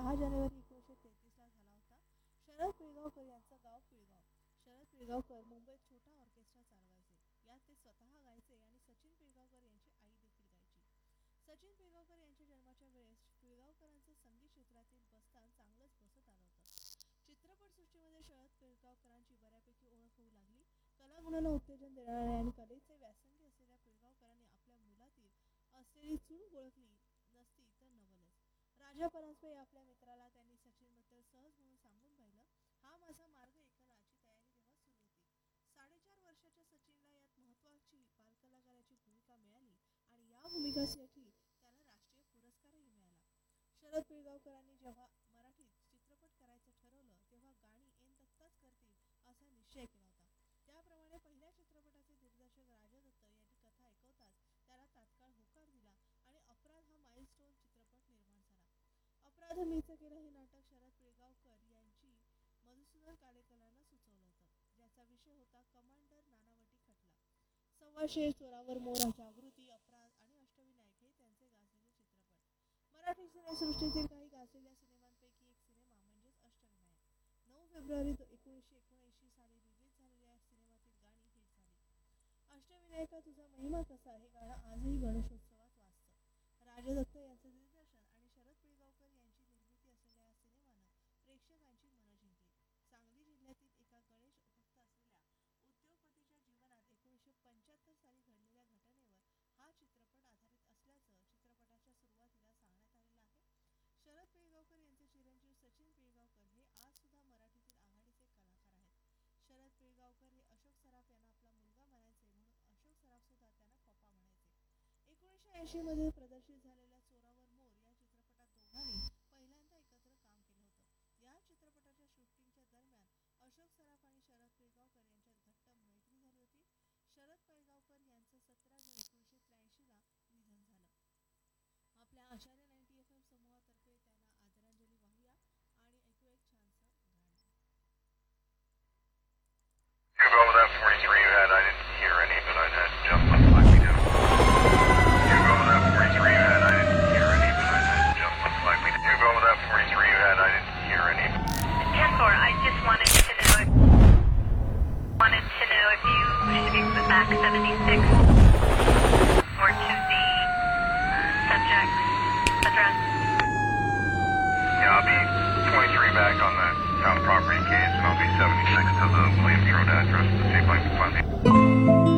10 जानेवारी 1933 ला झाला होता. शरद पिळगावकर यांचं गाव पिळगाव. शरद पिळगावकर मुंबईत छोटा ऑर्केस्ट्रा चालवायचे. यात ते स्वतः गायचे आणि सचिन पिळगावकर यांची आई देखील गायची. सचिन पिळगावकर यांच्या जन्माच्या वेळेस पिळगावकरांचं संगीत क्षेत्रातील बस्तान चांगलंच बसत आलं होतं. चित्रपटसृष्टीमध्ये शरद पिळगावकरांची बऱ्यापैकी ओळख होऊ लागली. कलागुणांना उत्तेजन देणारे आणि कलेचे व्यासंगी असलेल्या पिळगावकरांनी आपल्या मुलातील असलेली चूक ओळखली नसती तर नवलच. राजा परांजपे आपल्या मित्राला त्यांनी सचिनबद्दल सहज म्हणून सांगून पाहिलं, हा माझा मार्ग ऐकण्याची तयारी तेव्हा सुरू होती. 4.5 वर्षाच्या सचिनला यात महत्त्वाची बालकलाकाराची भूमिका मिळाली आणि या भूमिकेसाठी त्याला राष्ट्रीय पुरस्कारही मिळाला. शरद पिळगावकरांनी जेव्हा मराठीत चित्रपट करायचं ठरवलं तेव्हा गाणी ऐनदत्ताच करतील असा निश्चय केला होता. त्याप्रमाणे पहिल्या चित्रपटाचे दिग्दर्शक राजा दत्त यांनी कथा ऐकवताच त्याला तात्काळ होकार दिला आणि अपराध हा माइलस्टोन चित्रपट निर्माण झाला. अपराध मीच केलं हे नाटक शरद पिळगावकर यांची मधुसूदन कालेकरांना सुचवलं होतं, ज्याचा विषय होता कमांडर नानावटी खटला. सव्वाशे चोरावर मोर, जागृती, अपराध आणि अष्टविनायक हे त्यांचे गाजलेले चित्रपट. मराठी सिनेसृष्टीतील काही गाजलेल्या सिनेमांपैकी एक सिनेमा म्हणजेच अष्टविनायक. 9 फेब्रुवारी 1979 साली रिलीज झालेल्या सिनेमातील गाणी हिट झाली. अष्टविनायका तुझा महिमा कसा हे गाणं आजही गणेशोत्सवात वाजतं. राजा दत्त यांचं दिग्दर्शन आणि शरद पिळगावकर यांची निर्मिती असलेल्या या सिनेमानं प्रेक्षकांची मनं जिंकली. सांगली जिल्ह्यातील एका गणेश भक्त असलेल्या उद्योगपतीच्या जीवनात 1975 साली घडलेल्या घटनेवर हा चित्रपट आधारित असल्याचं चित्रपटाच्या सुरुवातीला सांगण्यात आलेलं आहे. शरद पिळगावकर यांचे चिरंजीव सचिन पिळगावकर हे आज सुद्धा मराठीतील आघाडीचे कलाकार आहेत. शरद पिळगावकर हे अशोक सराफ यांना आपला मुलगा म्हणायचे, म्हणून अशोक सराफ सुद्धा त्यांना पप्पा म्हणायचे. 1980 मध्ये प्रदर्शित झालेल्या चोरावर मोर या चित्रपटात दोघांनी पहिल्यांदा एकत्र काम केलं होतं. या चित्रपटाच्या शूटिंगच्या दरम्यान अशोक सराफ आणि शरद पिळगावकर यांच्यात घट्ट मैत्री झाली होती. शरद पिळगावकर यांचं 17 जून 1983 ला निधन झालं. आपल्या आचार्य 90 FM समूहातर्फे त्यांना आदरांजली वाहूया आणि ऐकू एक छानसं गाणं. You go with that 43 you had, I didn't hear any, but I had just like we do. You go with that 43 you had, I didn't hear any, but I had just like we do. You go with that 43 you had, I didn't hear any. 10-4, I just wanted to know if you wish to be put back 76 or to the subject's address. Yeah, I'll be 23 back on that town property case, and I'll be 76 to the Williams Road address to see if I can find the...